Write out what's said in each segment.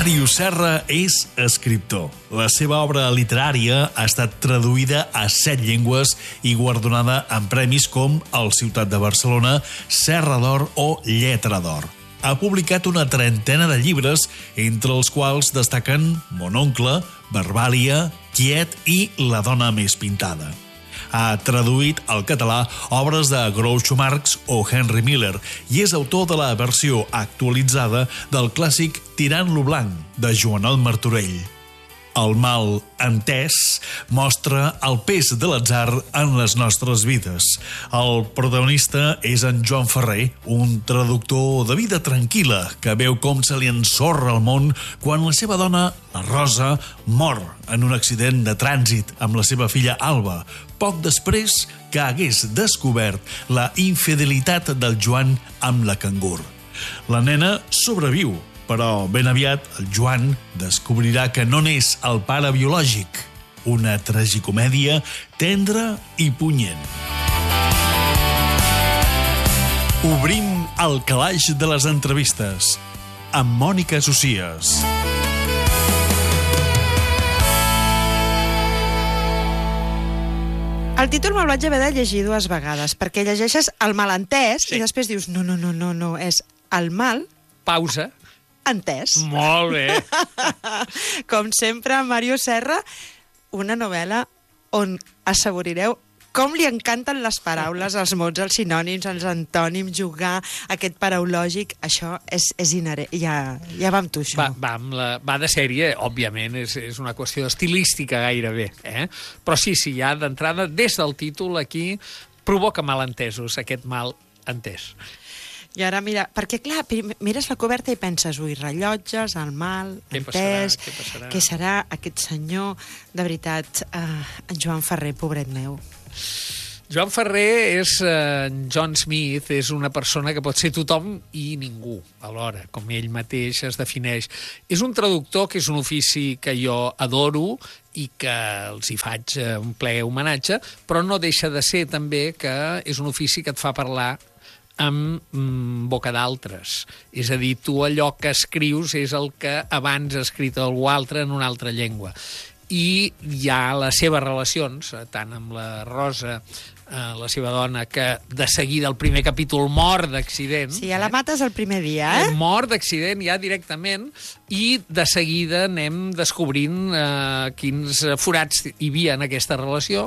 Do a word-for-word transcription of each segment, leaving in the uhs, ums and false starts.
Màrius Serra és escriptor. La seva obra literària ha estat traduïda a set llengües i guardonada amb premis com el Ciutat de Barcelona, Serra d'Or o Lletra d'Or. Ha publicat una trentena de llibres, entre els quals destaquen Mon oncle, Verbàlia, Quiet i La dona més pintada. Ha traduït al català obres de Groucho Marx o Henry Miller i és autor de la versió actualitzada del clàssic Tirant lo blanc, de Joanot Martorell. El mal entès mostra el pes de l'atzar en les nostres vides. El protagonista és en Joan Ferrer, un traductor de vida tranquil·la que veu com se li ensorra el món quan la seva dona, la Rosa, mor en un accident de trànsit amb la seva filla Alba, poc després que hagués descobert la infidelitat del Joan amb la cangur. La nena sobreviu, però ben aviat el Joan descobrirà que no n'és el pare biològic. Una tragicomèdia tendra i punyent. Obrim el calaix de les entrevistes amb Mònica Socies. El títol me'l vaig haver de llegir dues vegades, perquè llegeixes el malentès Sí. i després dius, no, no, no, no, no, és el mal Pausa. entès. Molt bé. Com sempre, Màrius Serra, una novel·la on assaborireu com li encanten les paraules, els mots, els sinònims, els antònims, jugar aquest paraulògic, això és, és inherent. Ja, ja va amb tu, això. Va, va, amb la, va de sèrie, òbviament, és, és una qüestió estilística gairebé. Eh? Però sí, sí, ja d'entrada, des del títol aquí, provoca malentesos, aquest mal entès. I ara, mira, perquè clar, mires la coberta i penses, ui, rellotges, el mal, Què entès, passarà? Què passarà? què serà aquest senyor? De veritat, eh, en Joan Ferrer, pobret meu. Joan Ferrer és eh, John Smith, és una persona que pot ser tothom i ningú alhora, com ell mateix es defineix. És un traductor que és un ofici que jo adoro i que els hi faig eh, un ple homenatge, però no deixa de ser també que és un ofici que et fa parlar amb mm, boca d'altres. És a dir, tu allò que escrius és el que abans ha escrit algú altre en una altra llengua. I hi ha les seves relacions, tant amb la Rosa, eh, la seva dona, que de seguida el primer capítol mor d'accident. Sí, ja la mates el primer dia, eh? Mor d'accident ja directament i de seguida anem descobrint eh, quins forats hi havia en aquesta relació.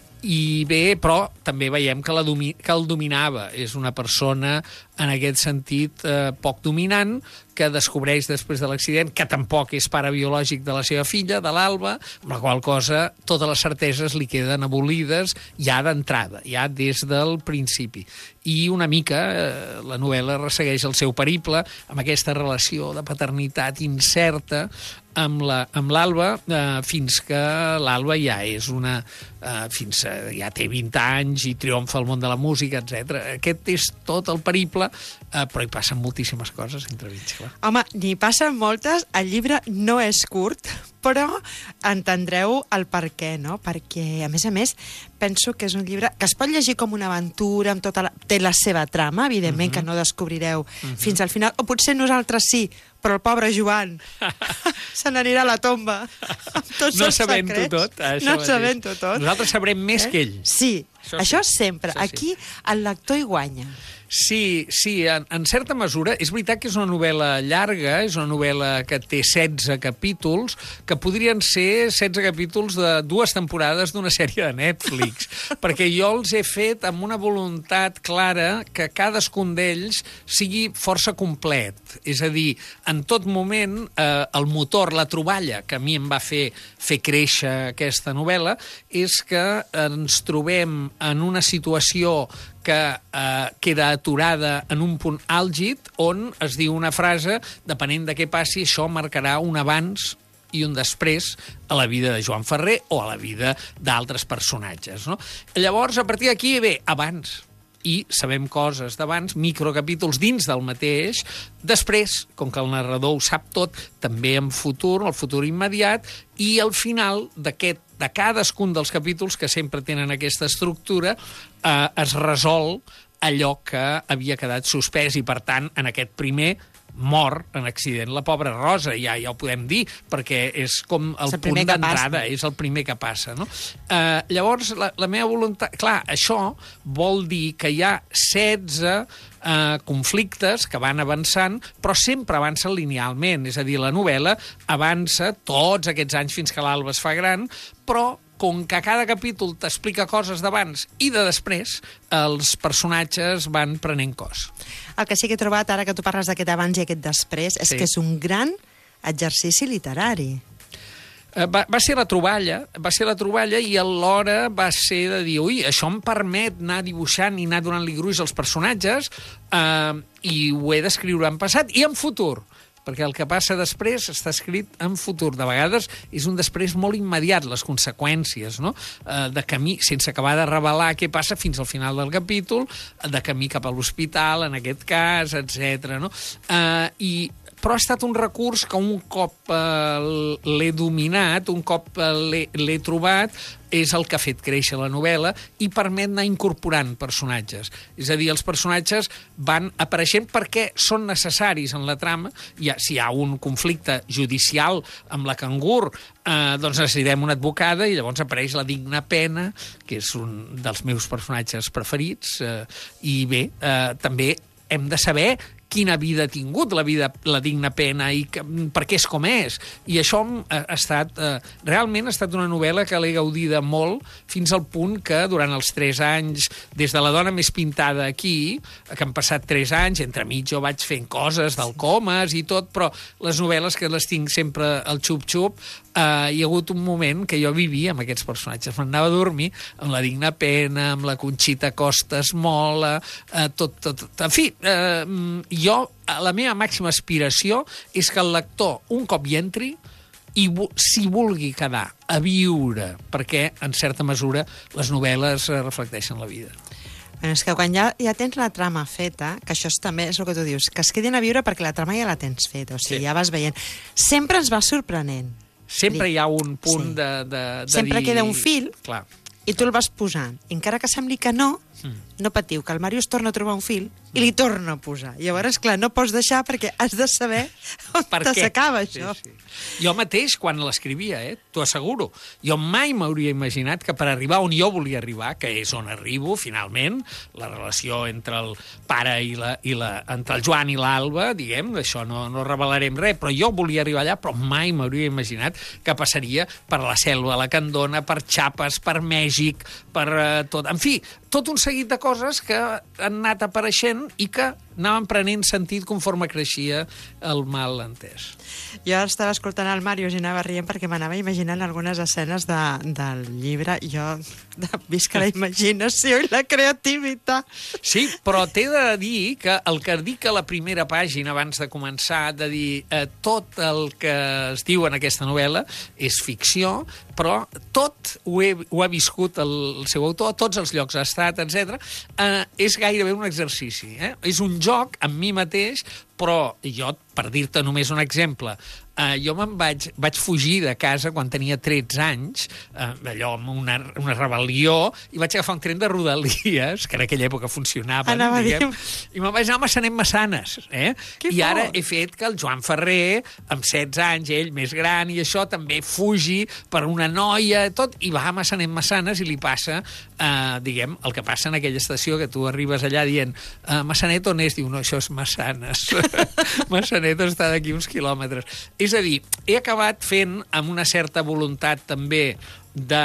I bé, però també veiem que, la domi que el dominava. És una persona, en aquest sentit, eh, poc dominant, que descobreix després de l'accident que tampoc és pare biològic de la seva filla, de l'Alba, amb la qual cosa totes les certeses li queden abolides ja d'entrada, ja des del principi. I una mica eh, la novel·la ressegueix el seu periple amb aquesta relació de paternitat incerta amb la, amb l'Alba, eh, fins que l'Alba ja és una... Eh, fins a, ja té vint anys i triomfa al món de la música, etcètera. Aquest és tot el periple, eh, però hi passen moltíssimes coses entremig, clar. Home, n'hi passen moltes, el llibre no és curt, però entendreu el per què, no? Perquè, a més a més, penso que és un llibre que es pot llegir com una aventura, amb tota la... té la seva trama, evidentment, uh-huh. que no descobrireu uh-huh. fins al final, o potser nosaltres sí, però el pobre Joan se n'anirà a la tomba amb tots no els sabent-ho secrets. tot. Això no mateix. sabent-ho tot. Nosaltres sabrem més eh? que ell. Sí, Això això, sí. sempre. Això sí. Aquí el lector hi guanya. Sí, sí, en, en certa mesura. És veritat que és una novel·la llarga, és una novel·la que té setze capítols, que podrien ser setze capítols de dues temporades d'una sèrie de Netflix, perquè jo els he fet amb una voluntat clara que cadascun d'ells sigui força complet. És a dir, en tot moment, eh, el motor, la troballa que a mi em va fer fer créixer aquesta novel·la és que ens trobem en una situació que eh, queda aturada en un punt àlgid on es diu una frase, depenent de què passi, això marcarà un abans i un després a la vida de Joan Ferrer o a la vida d'altres personatges, no? Llavors, a partir d'aquí, bé, abans, i sabem coses d'abans, microcapítols dins del mateix. Després, com que el narrador ho sap tot, també en futur, el futur immediat, i al final d'aquest de cadascun dels capítols, que sempre tenen aquesta estructura, eh, es resol allò que havia quedat suspès i, per tant, en aquest primer mor en accident la pobra Rosa, ja ja ho podem dir, perquè és com el, el punt d'entrada, és el primer que passa, no? Eh, llavors, la, la meva voluntat... Clar, això vol dir que hi ha setze eh, conflictes que van avançant, però sempre avancen linealment, és a dir, la novel·la avança tots aquests anys fins que l'Alba es fa gran, però com que cada capítol t'explica coses d'abans i de després, els personatges van prenent cos. El que sí que he trobat, ara que tu parles d'aquest abans i aquest després, és Sí. que és un gran exercici literari. Eh, Va, va ser la troballa, va ser la troballa i alhora va ser de dir, ui, això em permet anar dibuixant i anar donant-li gruix als personatges eh, i ho he d'escriure en passat i en futur, perquè el que passa després està escrit en futur. De vegades és un després molt immediat, les conseqüències, no? Eh, de camí, sense acabar de revelar què passa fins al final del capítol, de camí cap a l'hospital, en aquest cas, etcètera. No? Eh, i però ha estat un recurs que un cop eh, l'he dominat, un cop eh, l'he trobat, és el que ha fet créixer la novel·la i permet anar incorporant personatges. És a dir, els personatges van apareixent perquè són necessaris en la trama. Ja, si hi ha un conflicte judicial amb la cangur, eh, doncs necessitem una advocada i llavors apareix la Digna Pena, que és un dels meus personatges preferits. Eh, I bé, eh, també hem de saber quina vida ha tingut la vida la Digna Pena i que, per què és com és. I això ha estat... Eh, realment ha estat una novel·la que l'he gaudida molt fins al punt que durant els tres anys, des de La dona més pintada aquí, que han passat tres anys, entremig jo vaig fent coses del Comas i tot, però les novel·les que les tinc sempre al xup-xup, eh, hi ha hagut un moment que jo vivia amb aquests personatges. M'anava a dormir amb la Digna Pena, amb la Conxita Costas Mola, eh, tot, tot, tot... En fi, eh, jo, la meva màxima aspiració és que el lector, un cop hi entri, i s'hi vulgui quedar a viure, perquè, en certa mesura, les novel·les reflecteixen la vida. Bueno, és que quan ja, ja tens la trama feta, que això és, també és el que tu dius, que es quedin a viure perquè la trama ja la tens feta, o sigui, Sí. ja vas veient. Sempre ens va sorprenent. Sempre hi ha un punt Sí. de, de, de Sempre dir... queda un fil. Clar. I tu el vas posant. I encara que sembli que no, Mm. no patiu, que el Màrius torna a trobar un fil i li torna a posar. I llavors, clar, no pots deixar perquè has de saber on Per què? s'acaba això. Sí, sí. Jo mateix, quan l'escrivia, eh, t'ho asseguro, jo mai m'hauria imaginat que per arribar on jo volia arribar, que és on arribo, finalment, la relació entre el pare i la... I la entre el Joan i l'Alba, diguem, d'això no, no revelarem res, però jo volia arribar allà, però mai m'hauria imaginat que passaria per la Selva, la Candona, per Chiapas, per Mèxic, per eh, tot... En fi, tot un seguit de coses que han anat apareixent i que anaven prenent sentit conforme creixia el mal entès. Jo estava escoltant el Màrius i anava rient perquè m'anava imaginant algunes escenes de, del llibre. Jo de, visc la imaginació i la creativitat. Sí, però t'he de dir que el que dic a la primera pàgina abans de començar, de dir eh, tot el que es diu en aquesta novel·la és ficció, però tot ho, he, ho ha viscut el, el seu autor, tots els llocs ha estat, etcètera. Eh, és gairebé un exercici. Eh? És un joc amb mi mateix, però jo, per dir-te només un exemple, eh, jo me'n vaig, vaig fugir de casa quan tenia tretze anys, eh, allò amb una, una rebel·lió, i vaig agafar un tren de Rodalies, que en aquella època funcionava, Anava diguem, a i me'n vaig anar a Massanet Massanes. Eh? Que I ara fort. he fet que el Joan Ferrer, amb setze anys, ell més gran, i això també fugi per una noia, tot, i va a Massanet Massanes i li passa, eh, diguem, el que passa en aquella estació, que tu arribes allà dient eh, Massanet on és? Diu, no, això és Massanes. Massanet està d'aquí uns quilòmetres. És a dir, he acabat fent amb una certa voluntat també de...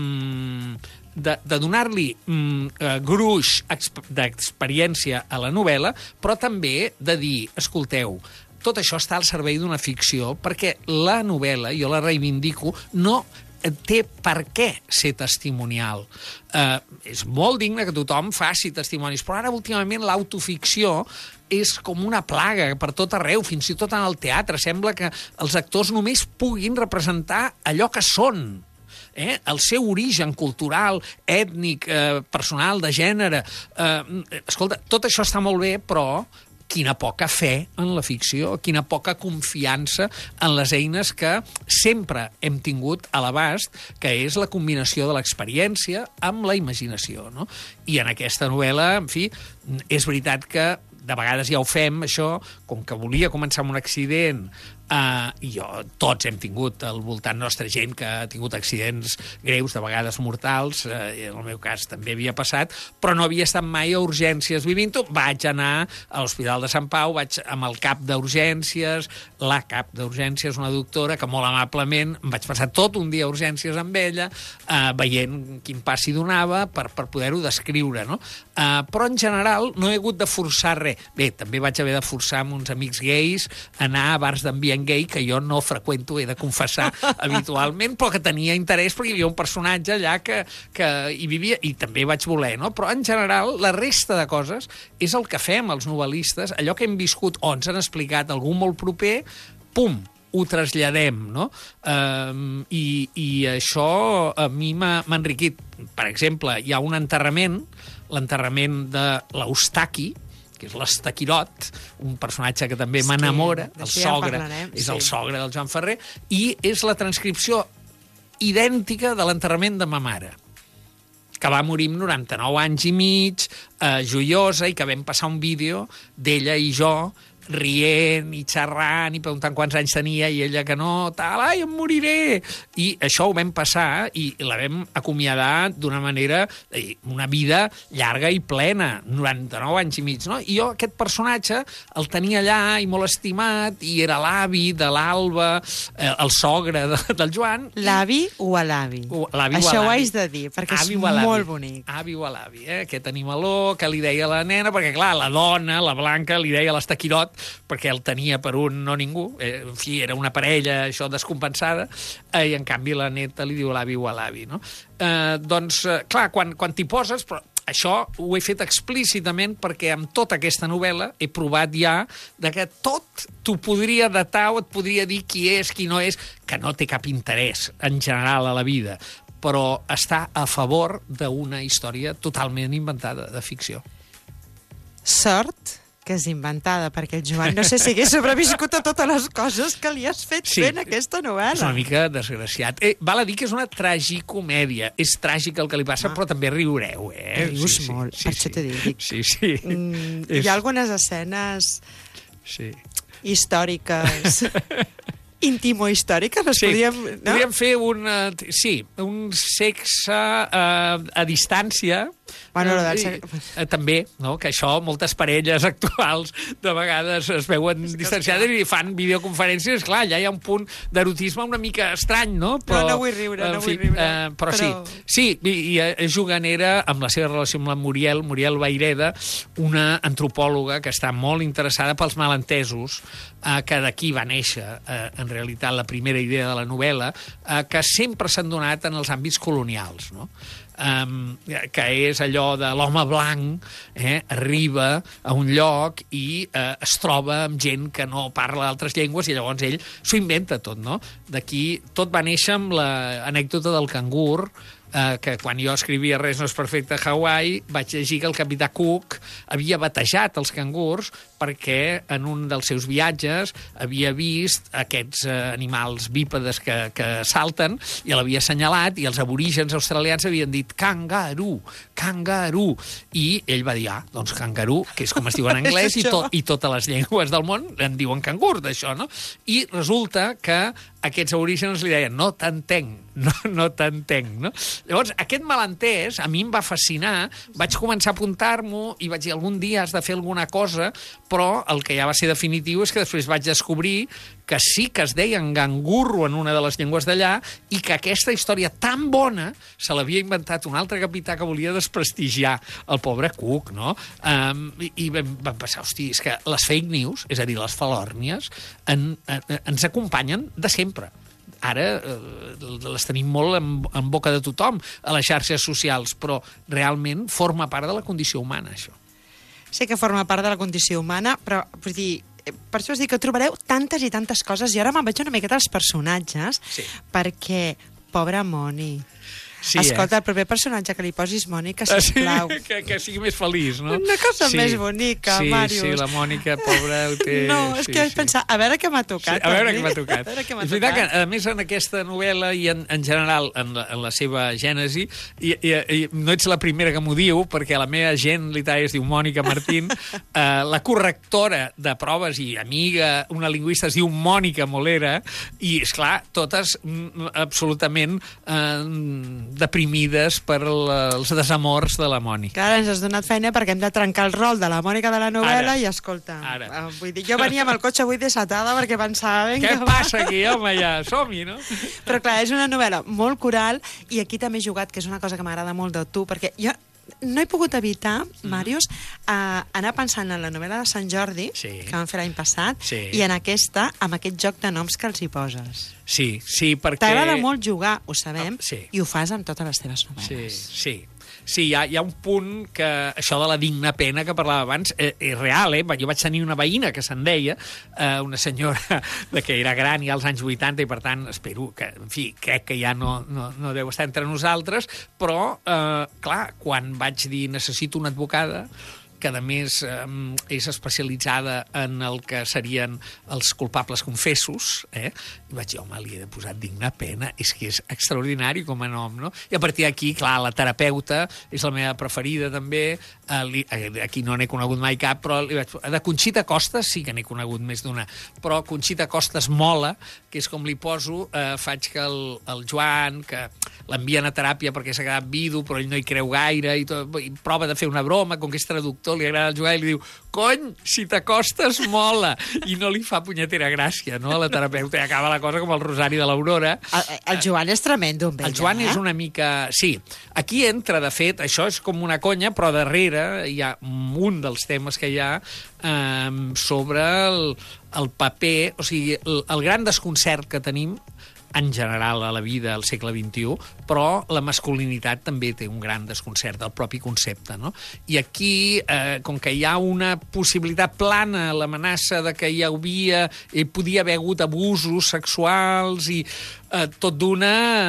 Mm, de, de donar-li mm, eh, gruix d'experiència a la novel·la, però també de dir, escolteu, tot això està al servei d'una ficció, perquè la novel·la, jo la reivindico, no té per què ser testimonial. Eh, és molt digne que tothom faci testimonis, però ara últimament l'autoficció és com una plaga per tot arreu, fins i tot en el teatre. Sembla que els actors només puguin representar allò que són. Eh? El seu origen cultural, ètnic, eh, personal, de gènere. Eh, escolta, tot això està molt bé, però quina poca fe en la ficció, quina poca confiança en les eines que sempre hem tingut a l'abast, que és la combinació de l'experiència amb la imaginació. No? I en aquesta novel·la, en fi, és veritat que de vegades ja ho fem, això, com que volia començar amb un accident, Uh, i jo, tots hem tingut al voltant nostra gent que ha tingut accidents greus, de vegades mortals, uh, en el meu cas també havia passat, però no havia estat mai a urgències vivint-ho. Vaig anar a l'Hospital de Sant Pau, vaig amb el cap d'urgències, la cap d'urgències, una doctora que molt amablement em vaig passar tot un dia a urgències amb ella, uh, veient quin pas s'hi donava per, per poder-ho descriure, no? Uh, però en general no he hagut de forçar res. Bé, també vaig haver de forçar amb uns amics gais anar a bars d'ambient gay, que jo no freqüento, he de confessar, habitualment, però que tenia interès perquè hi havia un personatge allà que, que hi vivia, i també vaig voler, no? Però en general la resta de coses és el que fem els novel·listes, allò que hem viscut o ens han explicat algú molt proper, pum, ho traslladem, no? Um, i, I això a mi m'ha enriquit. Per exemple, hi ha un enterrament, l'enterrament de l'Eustaqui, que és l'Estaquirot, un personatge que també m'enamora, el sogre, és el sogre del Joan Ferrer, i és la transcripció idèntica de l'enterrament de ma mare, que va morir amb noranta-nou anys i mig, eh, joiosa, i que vam passar un vídeo d'ella i jo rient i xerrant i preguntant quants anys tenia i ella que no, tal, ai, em moriré. I això ho vam passar i la vam acomiadar d'una manera, una vida llarga i plena, noranta-nou anys i mig, no? I jo aquest personatge el tenia allà i molt estimat, i era l'avi de l'Alba, eh, el sogre de, del Joan. L'avi o a l'avi? Això ho haig de dir, perquè és molt bonic. Avi o a l'avi, eh? Aquest animaló que li deia la nena, perquè clar, la dona, la Blanca, li deia l'Estaquirot, perquè el tenia per un no ningú, eh, en fi, era una parella, això, descompensada, eh, i en canvi la neta li diu l'avi o a l'avi, no? Eh, doncs, eh, clar, quan, quan t'hi poses, però això ho he fet explícitament perquè amb tota aquesta novel·la he provat ja de que tot t'ho podria datar o et podria dir qui és, qui no és, que no té cap interès en general a la vida, però està a favor d'una història totalment inventada, de ficció. Sort que és inventada, perquè el Joan no sé si hagués sobreviscut a totes les coses que li has fet sí, fent aquesta novel·la. És una mica desgraciat. Eh, val a dir que és una tragicomèdia. És tràgic el que li passa, ah. però també riureu, eh? Rius sí, molt, sí, per sí, això t'he dit. Sí, sí. Mm, és... Hi ha algunes escenes sí. històriques... intimo-històriques, les sí, podríem... No? Podríem fer un... Uh, sí, un sexe uh, a distància. Bueno, uh, del i, sexe... uh, també, no? Que això, moltes parelles actuals de vegades es veuen distanciades i fan videoconferències. Clar, allà hi ha un punt d'erotisme una mica estrany, no? Però, no, no vull riure, no fi, vull riure. Uh, però, però sí, sí, i, i és juganera amb la seva relació amb la Muriel, Muriel Vayreda, una antropòloga que està molt interessada pels malentesos, uh, que d'aquí va néixer, uh, en realitat, la primera idea de la novel·la, eh, que sempre s'han donat en els àmbits colonials, no? Um, que és allò de l'home blanc, eh, arriba a un lloc i eh, es troba amb gent que no parla altres llengües i llavors ell s'ho inventa tot, no? D'aquí tot va néixer amb l'anècdota del cangur, eh, que quan jo escrivia Res no és perfecte a Hawaii, vaig llegir que el capità Cook havia batejat els cangurs perquè en un dels seus viatges havia vist aquests eh, animals bípedes que, que salten i l'havia assenyalat i els aborígens australians havien dit kangaroo, kangaroo, i ell va dir, ah, doncs kangaroo, que és com es diu en anglès, i, to i totes les llengües del món en diuen cangur, d'això, no? I resulta que aquests aborígens li deien, no t'entenc, no, no t'entenc, no? Llavors, aquest malentès a mi em va fascinar, vaig començar a apuntar-m'ho i vaig dir, algun dia has de fer alguna cosa, però el que ja va ser definitiu és que després vaig descobrir que sí que es deien gangurro en una de les llengües d'allà i que aquesta història tan bona se l'havia inventat un altre capità que volia desprestigiar el pobre Cook, no? Um, I i vam, vam pensar, hosti, és que les fake news, és a dir, les falòrnies, en, en, ens acompanyen de sempre. Ara eh, les tenim molt en, en boca de tothom a les xarxes socials, però realment forma part de la condició humana, això. Sé que forma part de la condició humana, però vull dir, per això us dic que trobareu tantes i tantes coses, i ara me'n vaig una miqueta als personatges, sí. perquè, pobra Moni, Sí, Escolta, eh? el proper personatge que li posis Mònica, Ah, sí? sisplau. Que, que sigui més feliç, no? Una cosa sí. més bonica, sí, Màrius. Sí, la Mònica, pobra, ho té... No, és sí, que vaig sí. pensar, a veure què m'ha tocat. Sí, a veure mi. què m'ha tocat. A veure què m'ha És veritat tocat. que, a més, en aquesta novel·la i en, en general en la, en la seva gènesi, i, i, i no ets la primera que m'ho diu, perquè la meva gent literària es diu Mònica Martín, eh, la correctora de proves i amiga, una lingüista, es diu Mònica Molera, i, és clar, totes mm, absolutament eh, deprimides per la, els desamors de la Mònica. Que ara ens has donat feina perquè hem de trencar el rol de la Mònica de la novel·la Ara. i escolta, Ara. eh, vull dir, jo venia amb el cotxe avui desatada perquè pensava... Què Vinga, va. passa aquí, home, ja? Som-hi, no? Però clar, és una novel·la molt coral i aquí també he jugat, que és una cosa que m'agrada molt de tu, perquè jo no he pogut evitar, Màrius, eh, anar pensant en la novel·la de Sant Jordi, Sí. que vam fer l'any passat, Sí. i en aquesta, amb aquest joc de noms que els hi poses. Sí, sí, perquè... T'agrada molt jugar, ho sabem, Ah, sí. i ho fas amb totes les teves Sí, novel·les. sí. Sí, hi ha, hi ha un punt que això de la digna pena que parlava abans eh, és real, eh? Jo vaig tenir una veïna que se'n deia, eh, una senyora de que era gran i als anys vuitanta i per tant espero que, en fi, crec que ja no, no, no deu estar entre nosaltres, però, eh, clar, quan vaig dir necessito una advocada, que a més eh, és especialitzada en el que serien els culpables confessos, eh? I vaig dir, home, li he de posar digna pena, és que és extraordinari com a nom, no? I a partir d'aquí, clar, la terapeuta és la meva preferida també, eh, li, aquí no n'he conegut mai cap, però li vaig... de Conxita Costas sí que n'he conegut més d'una, però Conxita Costas Mola, que és com li poso, eh, faig que el, el Joan, que l'envien a teràpia perquè s'ha quedat vidu, però ell no hi creu gaire, i, tot, i prova de fer una broma, com que és traductor, li agrada el jugar i li diu, cony, si t'acostes mola, i no li fa punyetera gràcia, no?, a la terapeuta, i acaba la cosa com el Rosari de l'Aurora. El, el Joan és tremendo amb ella, El Joan eh? és una mica... Sí, aquí entra, de fet, això és com una conya, però darrere hi ha un dels temes que hi ha eh, sobre el, el paper, o sigui, el, el gran desconcert que tenim en general a la vida al segle vint-i-u, però la masculinitat també té un gran desconcert del propi concepte, no? I aquí, eh, com que hi ha una possibilitat plana, l'amenaça de que hi havia, hi podia haver hagut abusos sexuals i eh, tot d'una...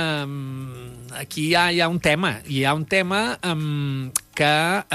Eh, aquí hi ha, hi ha un tema, hi ha un tema eh, que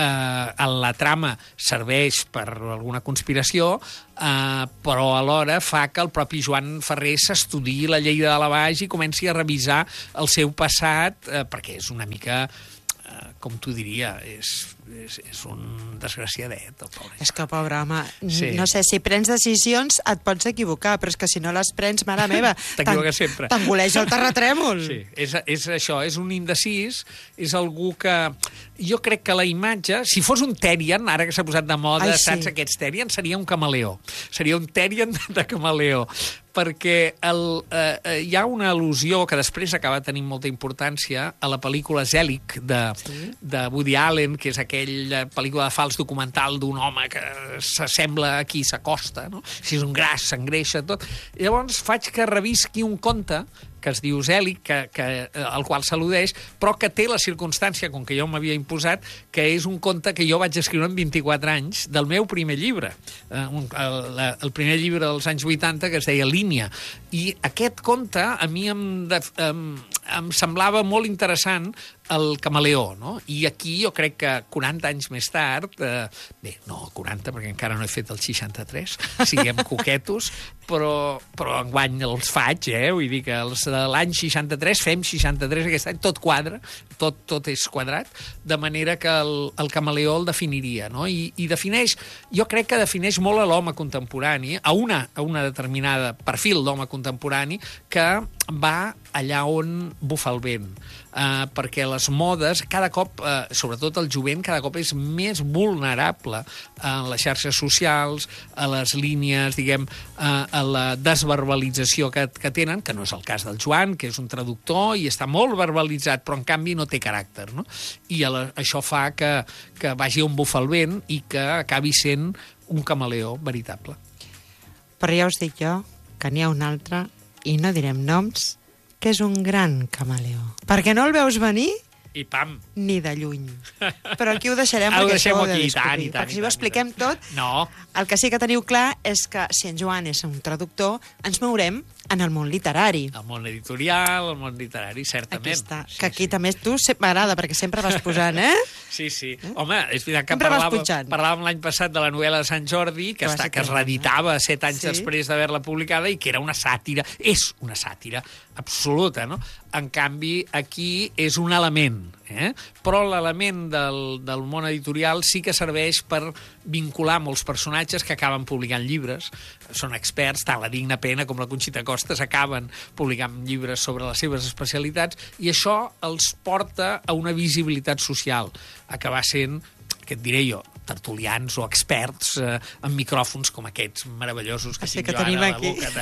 eh, la trama serveix per alguna conspiració, eh, però alhora fa que el propi Joan Ferrer s'estudiï la llei de la baix i comenci a revisar el seu passat, eh, perquè és una mica, eh, com t'ho diria, és, és, és un desgraciadet, el pobre. És que, pobre home, Sí. no sé, si prens decisions et pots equivocar, però és que si no les prens, mare meva, T'equivoques sempre. t'engoleix el terratrèmol. Sí, és, és això, és un indecis, és algú que... Jo crec que la imatge, si fos un Terrian, ara que s'ha posat de moda, Ai, sí. saps, aquests Terrian, seria un camaleó. Seria un Terrian de camaleó. Perquè el, eh, hi ha una al·lusió que després acaba tenint molta importància a la pel·lícula Zelig de, sí. de Woody Allen, que és aquella pel·lícula de fals documental d'un home que s'assembla a qui s'acosta, no? Si és un gras, s'engreixa, tot. I llavors faig que revisqui un conte que es diu Zelig, que, que, al qual s'al·ludeix, però que té la circumstància, com que jo m'havia imposat, que és un conte que jo vaig escriure en vint-i-quatre anys del meu primer llibre, eh, un, el, el primer llibre dels anys vuitanta, que es deia Línia. I aquest conte a mi em, de, em, em semblava molt interessant, el camaleó, no? I aquí jo crec que quaranta anys més tard, eh, bé, no quaranta, perquè encara no he fet el seixanta-tres, siguem coquetos, però, però enguany els faig, eh? Vull dir que els de l'any seixanta-tres fem seixanta-tres aquest any, tot quadra, tot, tot és quadrat, de manera que el, el camaleó el definiria, no? I, i defineix, jo crec que defineix molt a l'home contemporani, a una, a una determinada perfil d'home contemporani que va allà on bufa el vent. Uh, perquè les modes, cada cop, uh, sobretot el jovent, cada cop és més vulnerable a les xarxes socials, a les línies, diguem, uh, a la desverbalització que, que tenen, que no és el cas del Joan, que és un traductor i està molt verbalitzat, però en canvi no té caràcter, no? I a la, això fa que, que vagi on bufa el vent i que acabi sent un camaleó veritable. Però ja us dic jo que n'hi ha un altre, i no direm noms, que és un gran camaleó. Perquè no el veus venir I pam. Ni de lluny. Però aquí ho deixarem, Ah, ho perquè deixem això ho heu de aquí, i descobrir. tant, i tant, perquè i si ho tant, expliquem i tant. tot, No. el que sí que teniu clar és que si en Joan és un traductor, ens mourem en el món literari. El món editorial, el món literari, certament. Aquí està, Sí, que aquí sí. també tu se- m'agrada, perquè sempre vas posant, eh? Sí, sí. Home, és veritat que Sempre vas parlàvem, pujant. parlàvem l'any passat de la novel·la de Sant Jordi, que, Que va està, ser que es tremenda. reeditava set anys Sí. després d'haver-la publicada i que era una sàtira, és una sàtira absoluta, no? En canvi, aquí és un element, eh? Però l'element del, del món editorial sí que serveix per vincular molts personatges que acaben publicant llibres, són experts, tant la Digna Pena com la Conxita Costes acaben publicant llibres sobre les seves especialitats, i això els porta a una visibilitat social, acabar sent, què et diré jo, tertulians o experts eh, amb micròfons com aquests meravellosos que, Sí, tinc que jo ara tenim a la aquí. boca.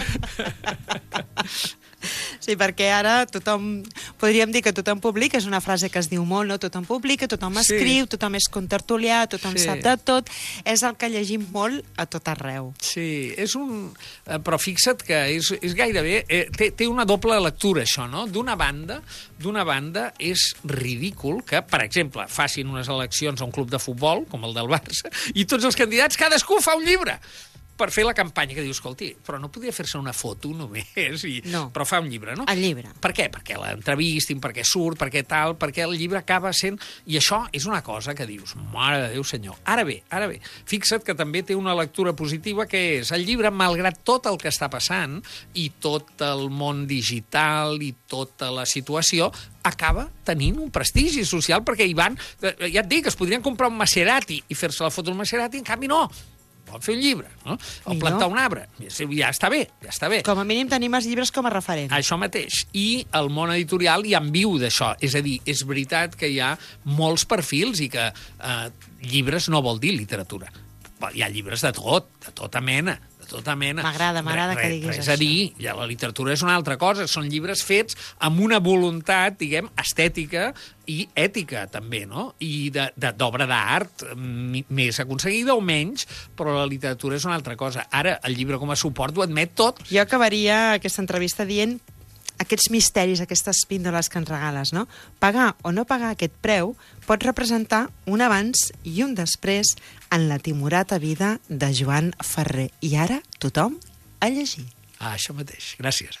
De... Sí, perquè ara tothom... Podríem dir que tothom publica, és una frase que es diu molt, no? Tothom publica, tothom Sí. escriu, tothom és contertulià, tothom Sí. sap de tot. És el que llegim molt a tot arreu. Sí, és un... eh, Però fixa't que és, és gairebé... Eh, té, té una doble lectura, això, no? D'una banda, d'una banda, és ridícul que, per exemple, facin unes eleccions a un club de futbol, com el del Barça, i tots els candidats, cadascú fa un llibre per fer la campanya, que diu, escolti, però no podia fer-se una foto només, i... No. però fa un llibre, no? El llibre. Per què? Perquè l'entrevistin, perquè surt, perquè tal, perquè el llibre acaba sent... I això és una cosa que dius, mare de Déu senyor. Ara bé, ara bé, fixa't que també té una lectura positiva, que és el llibre, malgrat tot el que està passant, i tot el món digital, i tota la situació, acaba tenint un prestigi social, perquè hi van... Ja et dic, es podrien comprar un Maserati i fer-se la foto del Maserati, en canvi no. Vol fer un llibre, no? O Millor. plantar un arbre. Ja està bé, ja està bé. Com a mínim tenim els llibres com a referent. Això mateix. I el món editorial ja en viu d'això. És a dir, és veritat que hi ha molts perfils i que eh, llibres no vol dir literatura. Hi ha llibres de tot, de tota mena, de tota mena. M'agrada, m'agrada Re- que re- diguis res a això. dir, ja la literatura és una altra cosa. Són llibres fets amb una voluntat, diguem, estètica i ètica, també, no? I de- de- d'obra d'art, m- més aconseguida o menys, però la literatura és una altra cosa. Ara, el llibre com a suport ho admet tot. Jo acabaria aquesta entrevista dient aquests misteris, aquestes píndoles que ens regales, no? Pagar o no pagar aquest preu pot representar un abans i un després en la timorata vida de Joan Ferrer. I ara tothom a llegir. Ah, això mateix. Gràcies.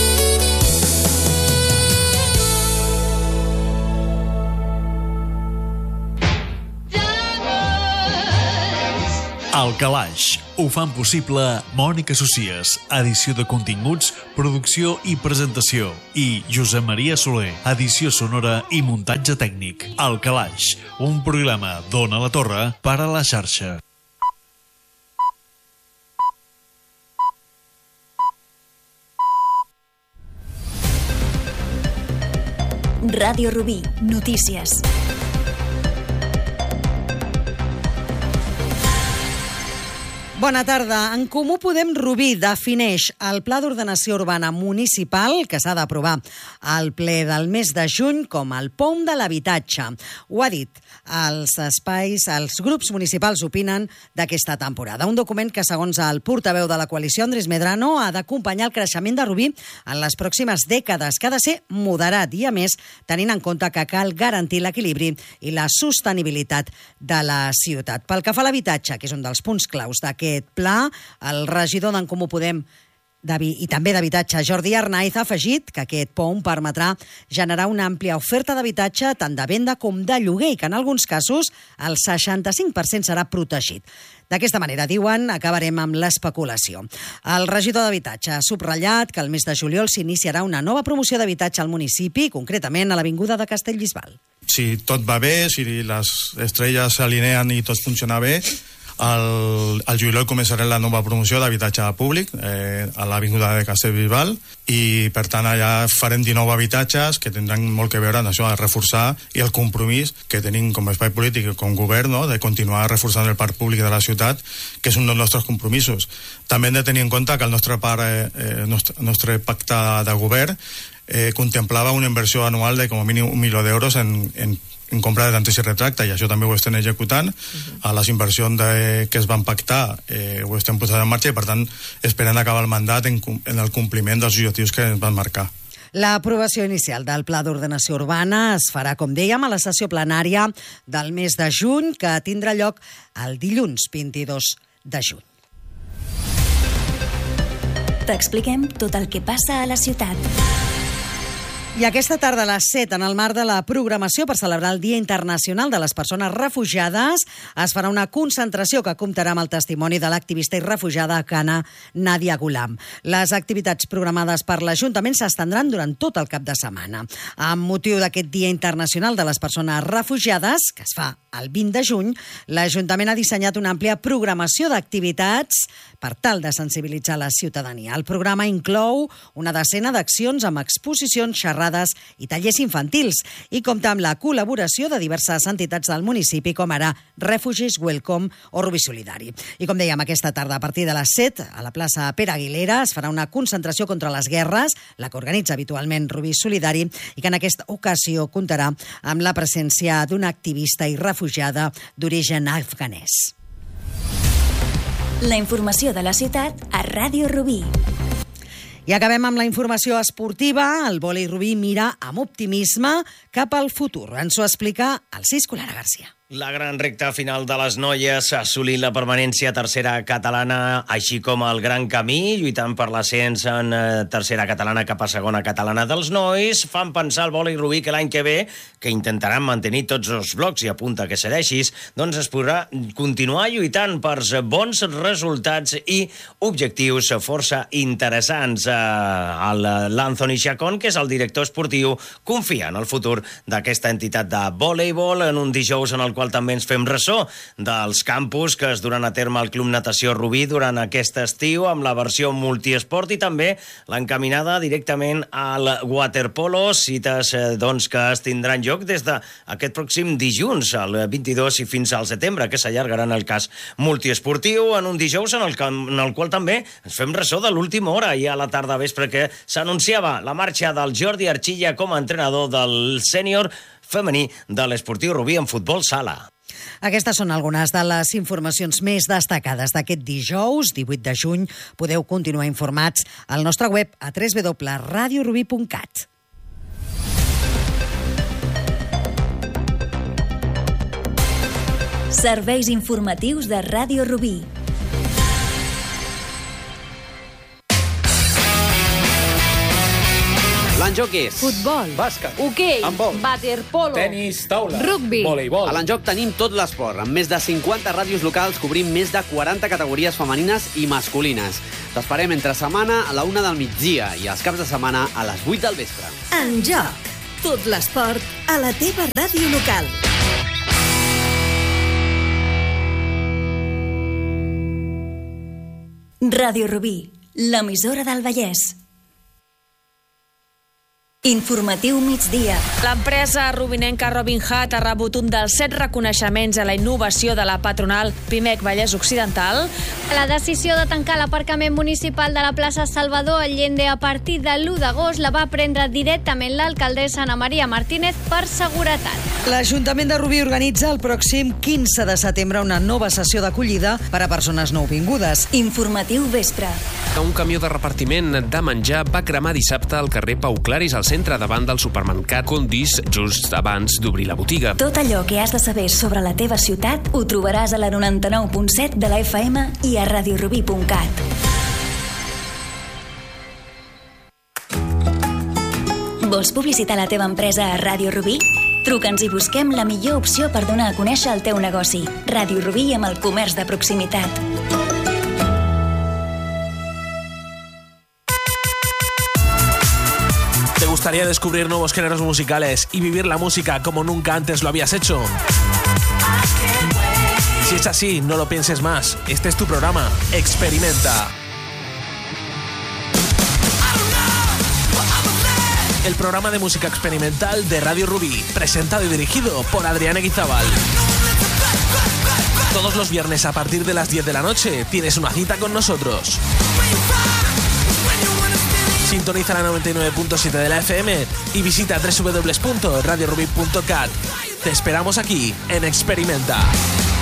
Al Calaix ho fan possible Mònica Socies, edició de continguts, producció i presentació, i Josep Maria Soler, edició sonora i muntatge tècnic. Al Calaix, un programa d'Ona la Torre per a la xarxa. Ràdio Rubí, notícies. Bona tarda. En Comú Podem Rubí defineix el Pla d'Ordenació Urbana Municipal que s'ha d'aprovar al ple del mes de juny com el pom de l'habitatge. Ho ha dit. Els espais, els grups municipals opinen d'aquesta temporada. Un document que, segons el portaveu de la coalició, Andrés Medrano, ha d'acompanyar el creixement de Rubí en les pròximes dècades, que ha de ser moderat i, a més, tenint en compte que cal garantir l'equilibri i la sostenibilitat de la ciutat. Pel que fa a l'habitatge, que és un dels punts claus d'aquest pla, el regidor d'en Comú Podem i també d'habitatge, Jordi Arnaiz, ha afegit que aquest pom permetrà generar una àmplia oferta d'habitatge tant de venda com de lloguer i que en alguns casos el seixanta-cinc per cent serà protegit. D'aquesta manera, diuen, acabarem amb l'especulació. El regidor d'Habitatge ha subratllat que el mes de juliol s'iniciarà una nova promoció d'habitatge al municipi, concretament a l'Avinguda de Castellbisbal. Si tot va bé, si les estrelles s'alineen i tot funciona bé, al, al juliol començarà la nova promoció d'habitatge públic eh, a l'Avinguda de Castellbisbal i per tant allà farem dinou habitatges que tindran molt que veure amb això, a reforçar i el compromís que tenim com a espai polític i com a govern, no?, de continuar reforçant el parc públic de la ciutat, que és un dels nostres compromisos. També hem de tenir en compte que el nostre, parc, eh, nostre, nostre pacte de govern eh, contemplava una inversió anual de com a mínim un milió d'euros en, en en compra de tantes i retracte, i això també ho estem executant. Uh-huh. A les inversions de, que es van pactar eh, ho estem posant en marxa i, per tant, esperem acabar el mandat en, en el compliment dels objectius que ens van marcar. L'aprovació inicial del Pla d'Ordenació Urbana es farà, com dèiem, a la sessió plenària del mes de juny, que tindrà lloc el dilluns vint-i-dos de juny. T'expliquem tot el que passa a la ciutat. I aquesta tarda a les set, en el marc de la programació per celebrar el Dia Internacional de les Persones Refugiades, es farà una concentració que comptarà amb el testimoni de l'activista i refugiada afgana Nadia Ghulam. Les activitats programades per l'Ajuntament s'estendran durant tot el cap de setmana. Amb motiu d'aquest Dia Internacional de les Persones Refugiades, que es fa el vint de juny, l'Ajuntament ha dissenyat una àmplia programació d'activitats per tal de sensibilitzar la ciutadania. El programa inclou una desena d'accions amb exposicions, xerrades i tallers infantils i compta amb la col·laboració de diverses entitats del municipi, com ara Refugees Welcome o Rubí Solidari. I com dèiem, aquesta tarda a partir de les set, a la plaça Pere Aguilera, es farà una concentració contra les guerres, la que organitza habitualment Rubí Solidari, i que en aquesta ocasió comptarà amb la presència d'una activista i refugiada d'origen afganès. La informació de la ciutat a Ràdio Rubí. I acabem amb la informació esportiva. El vòlei Rubí mira amb optimisme cap al futur. Ens ho explica el Cis Colara Garcia. La gran recta final de les noies ha assolit la permanència a tercera catalana, així com el gran camí, lluitant per l'ascens en tercera catalana cap a segona catalana dels nois, fan pensar al vòlei Rubí que l'any que ve, que intentaran mantenir tots els blocs i apunta que serà així, doncs es podrà continuar lluitant per bons resultats i objectius força interessants. L'Anthony Chacón, que és el director esportiu, confia en el futur d'aquesta entitat de voleibol en un dijous en el qual també ens fem ressò dels campus que es duran a terme al Club Natació Rubí durant aquest estiu amb la versió multiesport i també l'encaminada directament al waterpolo, cites eh, doncs, que es tindran lloc des d'aquest pròxim dilluns, el vint-i-dos i fins al setembre, que s'allargaran el cas multiesportiu en un dijous en el, en el qual també ens fem ressò de l'última hora i a la tarda vespre que s'anunciava la marxa del Jordi Archilla com a entrenador del sènior femení de l'Esportiu Rubí en futbol sala. Aquestes són algunes de les informacions més destacades d'aquest dijous, divuit de juny. Podeu continuar informats al nostre web a w w w punt radio rubí punt cat. Serveis informatius de Ràdio Rubí. L'enjoc és futbol, bàsquet, hoquei, handbol, waterpolo, tenis, taula, rugbi, voleibol. A l'enjoc tenim tot l'esport. Amb més de cinquanta ràdios locals cobrim més de quaranta categories femenines i masculines. T'esperem entre setmana a la una del migdia i els caps de setmana a les vuit del vespre. Enjoc. Tot l'esport a la teva ràdio local. Ràdio Rubí, l'emissora del Vallès. Informatiu migdia. L'empresa rubinenca Robin Hood ha rebut un dels set reconeixements a la innovació de la patronal Pimec Vallès Occidental. La decisió de tancar l'aparcament municipal de la plaça Salvador Allende a partir de l'u d'agost la va prendre directament l'alcaldessa Ana Maria Martínez per seguretat. L'Ajuntament de Rubí organitza el pròxim quinze de setembre una nova sessió d'acollida per a persones nouvingudes. Informatiu vespre. Un camió de repartiment de menjar va cremar dissabte al carrer Pau Claris, al centre, davant del supermercat Condis, just abans d'obrir la botiga. Tot allò que has de saber sobre la teva ciutat ho trobaràs a la noranta-nou punt set de la F M i a radio rubí punt cat. Vols publicitar la teva empresa a Ràdio Rubí? Truca'ns i busquem la millor opció per donar a conèixer el teu negoci. Ràdio Rubí amb el comerç de proximitat. ¿Te gustaría descubrir nuevos géneros musicales y vivir la música como nunca antes lo habías hecho? Si es así, no lo pienses más. Este es tu programa. Experimenta. El programa de música experimental de Radio Rubí, presentado y dirigido por Adrián Eguizábal. Todos los viernes a partir de las diez de la noche tienes una cita con nosotros. Sintoniza la noventa y nueve punto siete de la F M y visita w w w punto radio rubí punto cat. Te esperamos aquí en Experimenta.